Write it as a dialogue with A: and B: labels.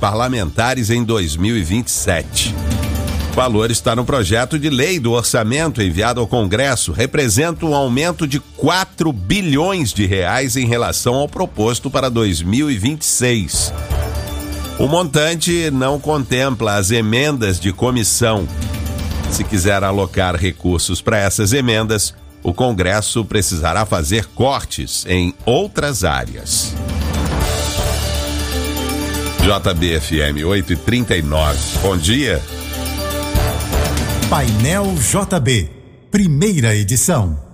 A: parlamentares em 2027. O valor está no projeto de lei do orçamento enviado ao Congresso, representa um aumento de 4 bilhões de reais em relação ao proposto para 2026. O montante não contempla as emendas de comissão. Se quiser alocar recursos para essas emendas, o Congresso precisará fazer cortes em outras áreas. JB-FM 8h39. Bom dia.
B: Painel JB, primeira edição.